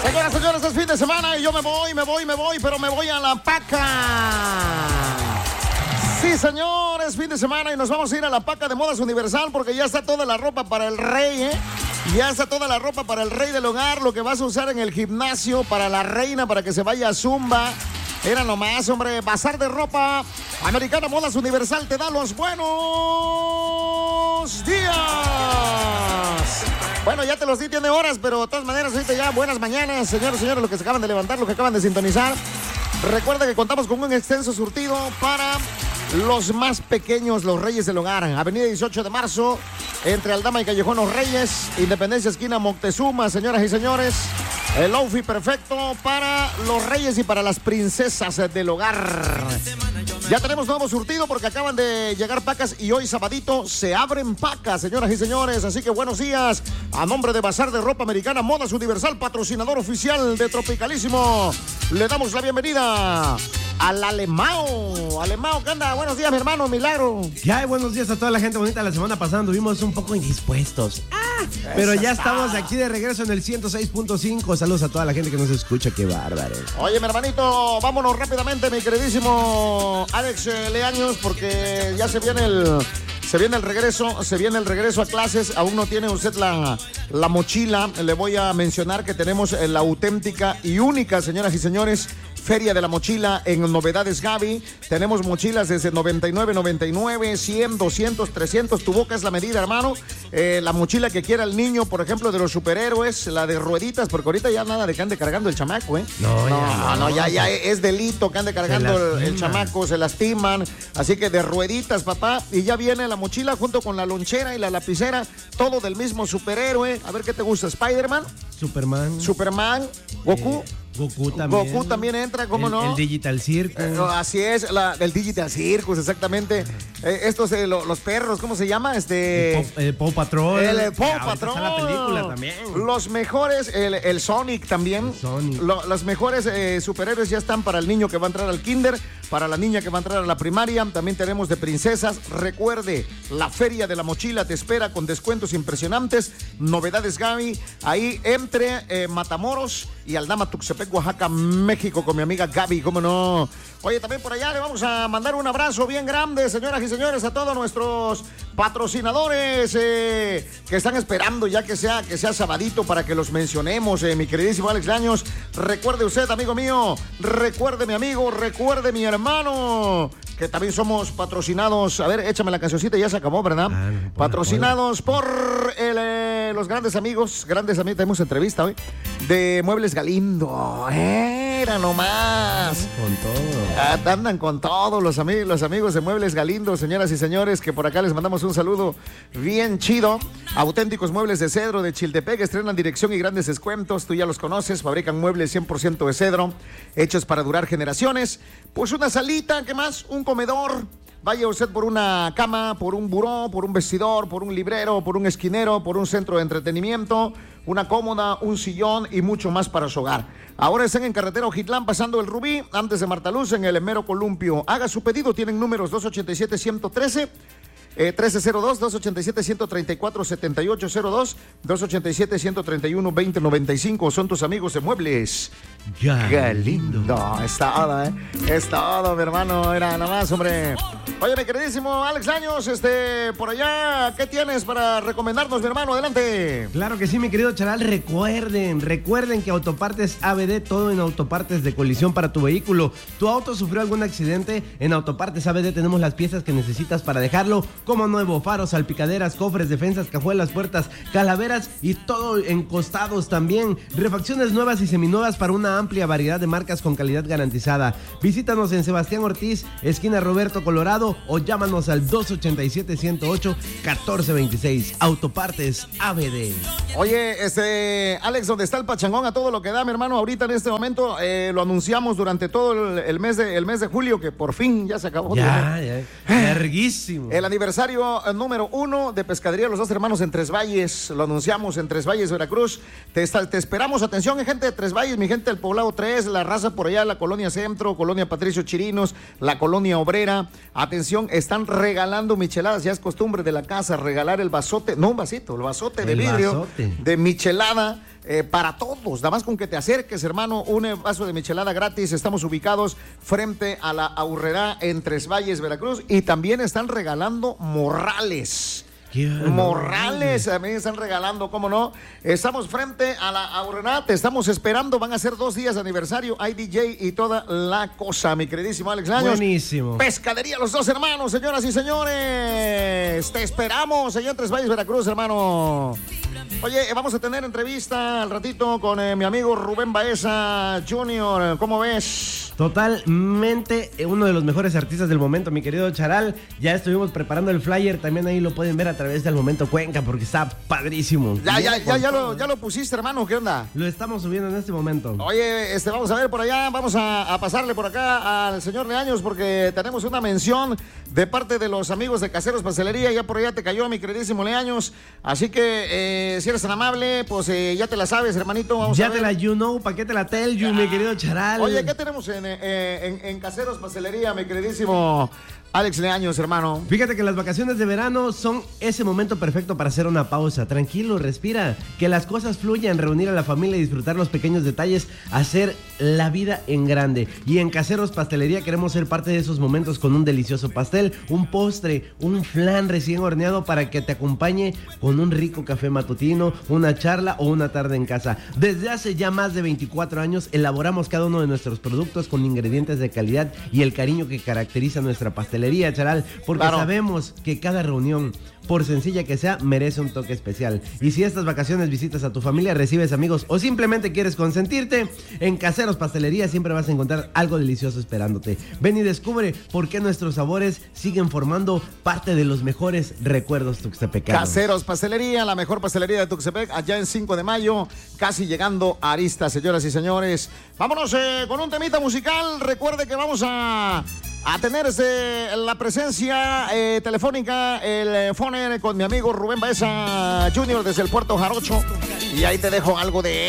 Señoras, señores, es fin de semana y yo me voy, pero me voy a La Paca. Sí, señor, es fin de semana y nos vamos a ir a La Paca de Modas Universal porque ya está toda la ropa para el rey, ¿eh? Ya está toda la ropa para el rey del hogar, lo que vas a usar en el gimnasio, para la reina, para que se vaya a Zumba. Era nomás, hombre, bazar de ropa. Americana Modas Universal te da los buenos días. Bueno, ya te los di, tiene horas, pero de todas maneras, ahorita ya buenas mañanas, señores, señores, los que se acaban de levantar, los que acaban de sintonizar. Recuerda que contamos con un extenso surtido para los más pequeños, los Reyes del Hogar. Avenida 18 de marzo, entre Aldama y Callejón Los Reyes, Independencia, esquina Moctezuma, señoras y señores. El outfit perfecto para los reyes y para las princesas del hogar. Ya tenemos nuevo surtido porque acaban de llegar pacas y hoy sabadito se abren pacas, señoras y señores. Así que buenos días. A nombre de Bazar de Ropa Americana Modas Universal, patrocinador oficial de Tropicalísimo, le damos la bienvenida al Alemao. Alemao, ¿qué anda? Buenos días, mi hermano, Milagro. Ya, buenos días a toda la gente bonita. La semana pasada anduvimos un poco indispuestos. Pero ya estamos aquí de regreso en el 106.5. Saludos a toda la gente que nos escucha, qué bárbaro. Oye, mi hermanito, vámonos rápidamente, mi queridísimo Alex Leaños, porque ya se viene el regreso a clases. Aún no tiene usted la mochila. Le voy a mencionar que tenemos la auténtica y única, señoras y señores, Feria de la Mochila en Novedades Gaby. Tenemos mochilas desde $99.99, 100, 200, 300. Tu boca es la medida, hermano. La mochila que quiera el niño, por ejemplo, de los superhéroes, la de rueditas, porque ahorita ya nada de que ande cargando el chamaco, ¿eh? No, ya es delito que ande cargando el chamaco, se lastiman. Así que de rueditas, papá. Y ya viene la mochila junto con la lonchera y la lapicera, todo del mismo superhéroe. A ver qué te gusta, ¿Spider-Man? Superman, Goku. Goku también entra, ¿cómo no? El Digital Circus. Así es, el Digital Circus, exactamente. Estos, los perros, ¿cómo se llama? El Paw Patrol. El Paw Patrol. Está la película también. Los mejores, el Sonic también. Los mejores superhéroes ya están para el niño que va a entrar al kinder, para la niña que va a entrar a la primaria. También tenemos de princesas. Recuerde, la Feria de la Mochila te espera con descuentos impresionantes. Novedades Gaby, ahí entre Matamoros y Aldama, Tuxtepec, Oaxaca, México, con mi amiga Gaby, ¿cómo no? Oye, también por allá le vamos a mandar un abrazo bien grande, señoras y señores, a todos nuestros patrocinadores que están esperando ya que sea sabadito para que los mencionemos, mi queridísimo Alex Laños. Recuerde usted, amigo mío, recuerde mi amigo, recuerde mi hermano, que también somos patrocinados. A ver, échame la cancioncita, ya se acabó, ¿verdad? Patrocinados por los grandes amigos, tenemos entrevista hoy, de Muebles Galindo. Era nomás. Con todo. Andan con todos los amigos de Muebles Galindo, señoras y señores, que por acá les mandamos un saludo bien chido. Auténticos muebles de cedro de Chiltepec, estrenan dirección y grandes descuentos. Tú ya los conoces, fabrican muebles 100% de cedro, hechos para durar generaciones. Pues una salita, ¿qué más? Un comedor. Vaya usted por una cama, por un buró, por un vestidor, por un librero, por un esquinero, por un centro de entretenimiento, una cómoda, un sillón y mucho más para su hogar. Ahora están en carretera Ojitlán, pasando el Rubí, antes de Martaluz, en el mero Columpio. Haga su pedido, tienen números 287-113. 1302, 287-134, 7802, 287-131-2095. Son tus amigos de Muebles Galindo. Es todo, mi hermano. Era nada más, hombre. Oye, mi queridísimo Alex Laños, por allá, ¿qué tienes para recomendarnos, mi hermano? Adelante. Claro que sí, mi querido Charal. Recuerden que Autopartes ABD, todo en autopartes de colisión para tu vehículo. ¿Tu auto sufrió algún accidente? En Autopartes ABD tenemos las piezas que necesitas para dejarlo como nuevo: faros, salpicaderas, cofres, defensas, cajuelas, puertas, calaveras y todo en costados también. Refacciones nuevas y seminuevas para una amplia variedad de marcas con calidad garantizada. Visítanos en Sebastián Ortiz, esquina Roberto Colorado, o llámanos al 287-108-1426. Autopartes ABD. Oye, Alex, ¿dónde está el pachangón a todo lo que da, mi hermano? Ahorita en este momento lo anunciamos durante todo el mes de julio, que por fin ya se acabó. Ya, larguísimo. El aniversario número 1 de Pescadería Los Dos Hermanos en Tres Valles. Lo anunciamos en Tres Valles, Veracruz. Te esperamos. Atención, gente de Tres Valles, mi gente del el Poblado 3, la Raza por allá, la Colonia Centro, Colonia Patricio Chirinos, la Colonia Obrera. Atención, están regalando micheladas, ya es costumbre de la casa regalar el vasote, no un vasito, el vasote de vidrio de michelada. Para todos, nada más con que te acerques, hermano, un vaso de michelada gratis. Estamos ubicados frente a la Aurrerá en Tres Valles, Veracruz, y también están regalando morrales. Morrales, también están regalando, ¿cómo no? Estamos frente a la Aurrerá, te estamos esperando, van a ser 2 días de aniversario, hay DJ y toda la cosa, mi queridísimo Alex Laños. Buenísimo. Pescadería Los Dos Hermanos, señoras y señores, te esperamos, señor Tres Valles, Veracruz, hermano. Oye, vamos a tener entrevista al ratito con mi amigo Rubén Baeza Jr., ¿cómo ves? Totalmente uno de los mejores artistas del momento, mi querido Charal. Ya estuvimos preparando el flyer, también ahí lo pueden ver a través del Momento Cuenca porque está padrísimo. Ya lo pusiste, hermano, ¿qué onda? Lo estamos subiendo en este momento. Oye, vamos a ver por allá, vamos a pasarle por acá al señor Leaños porque tenemos una mención de parte de los amigos de Caseros Pastelería. Ya por allá te cayó, mi queridísimo Leaños. Así que si eres tan amable, pues ya te la sabes, hermanito. Vamos a ver. Ya te la you know, ¿pa' qué te la tell you, mi querido Charal? Oye, ¿qué tenemos en Caseros Pastelería, mi queridísimo Alex Leaños, hermano? Fíjate que las vacaciones de verano son ese momento perfecto para hacer una pausa. Tranquilo, respira, que las cosas fluyan, reunir a la familia y disfrutar los pequeños detalles, hacer la vida en grande. Y en Caseros Pastelería queremos ser parte de esos momentos con un delicioso pastel, un postre, un flan recién horneado para que te acompañe con un rico café matutino, una charla o una tarde en casa. Desde hace ya más de 24 años elaboramos cada uno de nuestros productos con ingredientes de calidad y el cariño que caracteriza nuestra pastelería, Charal, porque sabemos que cada reunión, por sencilla que sea, merece un toque especial. Y si estas vacaciones visitas a tu familia, recibes amigos o simplemente quieres consentirte, en Caseros Pastelería siempre vas a encontrar algo delicioso esperándote. Ven y descubre por qué nuestros sabores siguen formando parte de los mejores recuerdos tuxtepecanos. Caseros Pastelería, la mejor pastelería de Tuxtepec, allá en 5 de mayo, casi llegando a Aristas, señoras y señores. Vámonos con un temita musical. Recuerde que vamos a tener la presencia telefónica, el phone con mi amigo Rubén Baeza Jr. desde el Puerto Jarocho. Y ahí te dejo algo de